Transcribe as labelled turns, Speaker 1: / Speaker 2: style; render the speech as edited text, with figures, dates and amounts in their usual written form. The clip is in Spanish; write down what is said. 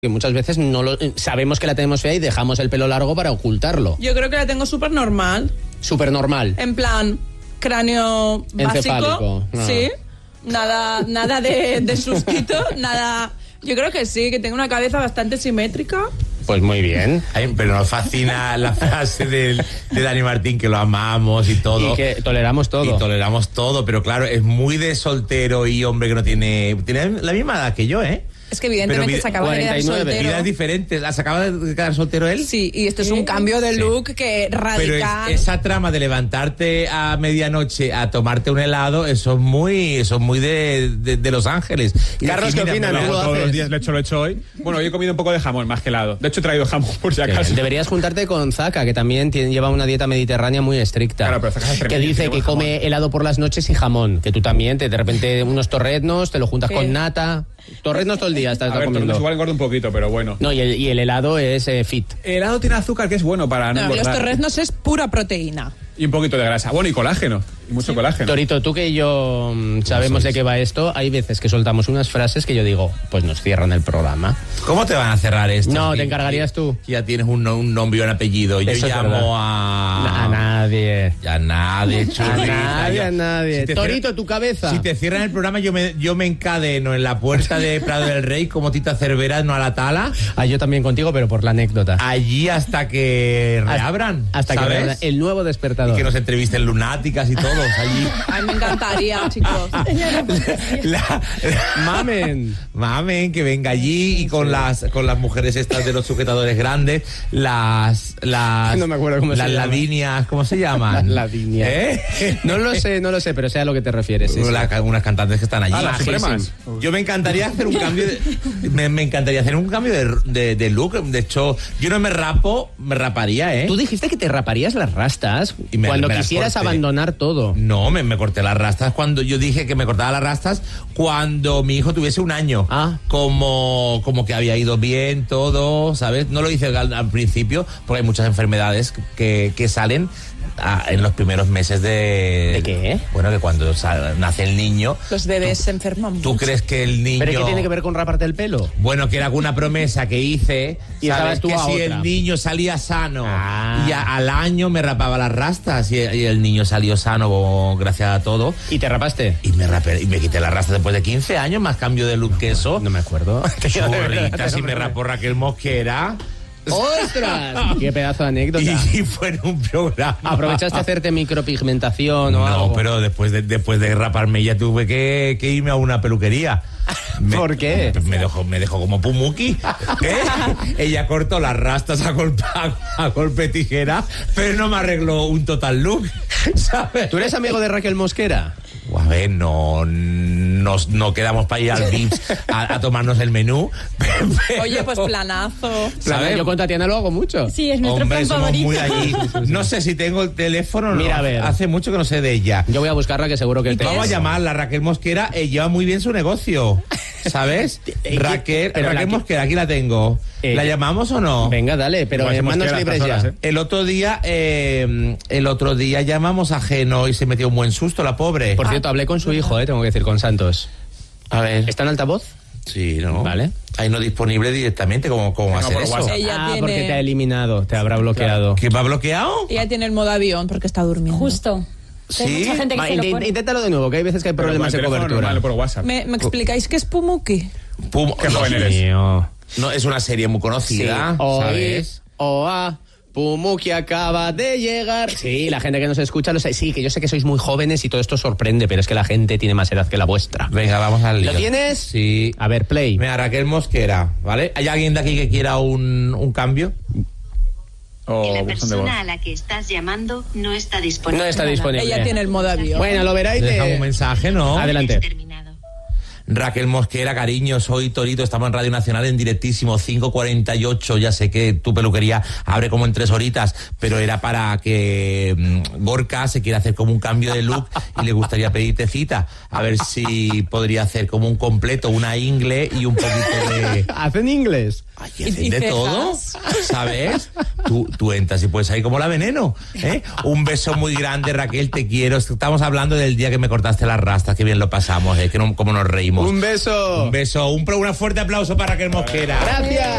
Speaker 1: que muchas veces sabemos que la tenemos fea y dejamos el pelo largo para ocultarlo.
Speaker 2: Yo creo que la tengo súper normal.
Speaker 1: Súper normal.
Speaker 2: En plan, cráneo básico.
Speaker 1: Encefálico. No.
Speaker 2: Sí. Nada de sustito, nada. Yo creo que sí, que tengo una cabeza bastante simétrica.
Speaker 1: Pues muy bien.
Speaker 3: Ay, pero nos fascina la frase de Dani Martín, que lo amamos y todo.
Speaker 1: Y que toleramos todo.
Speaker 3: Y toleramos todo, pero claro, es muy de soltero y hombre que no tiene la misma edad que yo, ¿eh?
Speaker 2: Es que evidentemente se acaba
Speaker 1: 49,
Speaker 2: de quedar soltero.
Speaker 3: Vidas diferentes. ¿Se acaba de quedar soltero él?
Speaker 2: Sí, y esto es un cambio de look que radical.
Speaker 3: Pero esa trama de levantarte a medianoche a tomarte un helado, eso es muy de Los Ángeles. Y
Speaker 1: Carlos, ¿qué opinas?
Speaker 4: Todos los días lo he hecho hoy. Bueno, hoy he comido un poco de jamón más que helado. De hecho, he traído jamón por si acaso.
Speaker 1: Deberías juntarte con Zaka, que también lleva una dieta mediterránea muy estricta.
Speaker 4: Claro, pero Zaka es
Speaker 1: que dice que come helado por las noches y jamón. Que tú también, de repente unos torreznos, te lo juntas con nata. Torreznos todo el día estás comiendo.
Speaker 4: Igual engorda un poquito, pero bueno.
Speaker 1: No, y el helado es fit.
Speaker 4: El helado tiene azúcar, que es bueno para no engordar.
Speaker 2: Los torreznos es pura proteína.
Speaker 4: Y un poquito de grasa. Bueno, y colágeno. Y mucho colágeno.
Speaker 1: Torito, tú que y yo sabemos de qué va esto. Hay veces que soltamos unas frases que yo digo, pues nos cierran el programa.
Speaker 3: ¿Cómo te van a cerrar esto?
Speaker 1: No, te encargarías tú.
Speaker 3: Ya tienes un nombre y un apellido. Yo llamo
Speaker 1: a nadie.
Speaker 3: A nadie, churri.
Speaker 1: A nadie.
Speaker 3: Si
Speaker 1: Torito, tu cabeza.
Speaker 3: Si te cierran el programa, yo me encadeno en la puerta de Prado del Rey como Tita Cervera, no a la tala.
Speaker 1: Yo también contigo, pero por la anécdota.
Speaker 3: Allí hasta que reabran.
Speaker 1: Hasta que reabran el nuevo despertador.
Speaker 3: Y que nos entrevisten lunáticas y todos allí.
Speaker 2: Ay, me encantaría, chicos.
Speaker 3: Mamen, que venga allí y con las mujeres estas de los sujetadores grandes,
Speaker 1: no me acuerdo cómo se llaman.
Speaker 3: Lavinias, ¿cómo se llaman?
Speaker 1: Las Lavinias. No lo sé, pero sé a lo que te refieres. Sí.
Speaker 3: Unas cantantes que están allí.
Speaker 4: Las supremas.
Speaker 3: Yo me encantaría hacer un cambio me encantaría hacer un cambio de look. De hecho, yo no me raparía, ¿eh?
Speaker 1: Tú dijiste que te raparías las rastas
Speaker 3: y
Speaker 1: cuando quisieras abandonar todo.
Speaker 3: No, me corté las rastas cuando yo dije que me cortaba las rastas cuando mi hijo tuviese 1 año. Como que había ido bien todo, ¿sabes? No lo hice al principio porque hay muchas enfermedades que salen en los primeros meses de...
Speaker 1: ¿De qué?
Speaker 3: Bueno, que cuando nace el niño...
Speaker 2: Los bebés se enferman mucho.
Speaker 3: ¿Tú crees que el niño...
Speaker 1: ¿Pero qué tiene que ver con raparte el pelo?
Speaker 3: Bueno, que era una promesa que hice,
Speaker 1: y
Speaker 3: ¿sabes?
Speaker 1: Tú
Speaker 3: que si
Speaker 1: otra.
Speaker 3: El niño salía sano y al año me rapaba las rastas y el niño salió sano gracias a todo.
Speaker 1: ¿Y te rapaste?
Speaker 3: Y me rapé, y me quité las rastas después de 15 años, más cambio de look que eso.
Speaker 1: No me acuerdo.
Speaker 3: Churrita, si me rapó Raquel Mosquera...
Speaker 1: ¡Ostras! ¡Qué pedazo de anécdota!
Speaker 3: Y fue en un programa.
Speaker 1: ¿Aprovechaste a hacerte micropigmentación o algo?
Speaker 3: No, pero después de raparme ya tuve que irme a una peluquería.
Speaker 1: ¿Por qué?
Speaker 3: Me dejó como Pumuki. Ella cortó las rastas a golpe tijera, pero no me arregló un total look, ¿sabes?
Speaker 1: ¿Tú eres amigo de Raquel Mosquera?
Speaker 3: A ver, no quedamos para ir al Vips a tomarnos el menú.
Speaker 2: Oye, pues planazo.
Speaker 3: ¿Sabes?
Speaker 1: Yo con Tatiana lo hago mucho.
Speaker 5: Sí, es nuestro
Speaker 3: Hombre,
Speaker 5: plan
Speaker 3: somos
Speaker 5: favorito.
Speaker 3: muy allí. No sé si tengo el teléfono.
Speaker 1: Mira,
Speaker 3: no.
Speaker 1: a ver.
Speaker 3: Hace mucho que no sé de ella.
Speaker 1: Yo voy a buscarla, que seguro que
Speaker 3: Vamos a llamarla, Raquel Mosquera. Lleva muy bien su negocio, ¿sabes? Raquel Mosquera, aquí la tengo. ¿La llamamos o no?
Speaker 1: Venga, dale, pero en manos libres ya.
Speaker 3: El otro día llamamos a Geno y se metió un buen susto, la pobre.
Speaker 1: Por cierto, hablé con su hijo, tengo que decir, con Santos.
Speaker 3: A ver.
Speaker 1: ¿Está en altavoz?
Speaker 3: Sí, ¿no?
Speaker 1: Vale.
Speaker 3: Ahí no disponible directamente, ¿cómo va a ser eso?
Speaker 1: Porque te ha eliminado, te habrá bloqueado.
Speaker 3: ¿Que me ha bloqueado?
Speaker 2: Ella tiene el modo avión porque está durmiendo.
Speaker 5: Justo.
Speaker 3: Sí.
Speaker 5: Hay mucha gente que se lo pone.
Speaker 1: Inténtalo de nuevo, que hay veces que hay problemas de cobertura.
Speaker 4: Por WhatsApp.
Speaker 2: ¿Me explicáis qué es Pumuki?
Speaker 4: ¿Qué joven eres?
Speaker 1: Mío.
Speaker 3: No, es una serie muy conocida, ¿sabes?
Speaker 1: Pumuki acaba de llegar. Sí, la gente que nos escucha lo sé. Sí, que yo sé que sois muy jóvenes y todo esto sorprende, pero es que la gente tiene más edad que la vuestra.
Speaker 3: Venga, vamos al lío.
Speaker 1: ¿Lo tienes?
Speaker 3: Sí.
Speaker 1: A ver, play.
Speaker 3: Mira, Raquel Mosquera, ¿vale? ¿Hay alguien de aquí que quiera un cambio?
Speaker 6: La persona a la que estás llamando no está disponible.
Speaker 1: No está disponible.
Speaker 2: Ella tiene el modo avión.
Speaker 1: Bueno, lo veráis.
Speaker 3: Dejamos un mensaje, ¿no?
Speaker 1: Adelante.
Speaker 3: Raquel Mosquera, cariño, soy Torito, estamos en Radio Nacional en directísimo, 5:48, ya sé que tu peluquería abre como en 3 horitas, pero era para que Gorka se quiera hacer como un cambio de look y le gustaría pedirte cita, a ver si podría hacer como un completo, una ingle y un poquito de...
Speaker 1: ¿Hacen inglés?
Speaker 3: Ay, hacen de todo, ¿sabes? Tú entras y puedes salir como la Veneno, ¿eh? Un beso muy grande, Raquel, te quiero. Estamos hablando del día que me cortaste las rastas, que bien lo pasamos, como nos reímos.
Speaker 1: Un beso.
Speaker 3: Un beso, un fuerte aplauso para Raquel Mosquera.
Speaker 1: Gracias.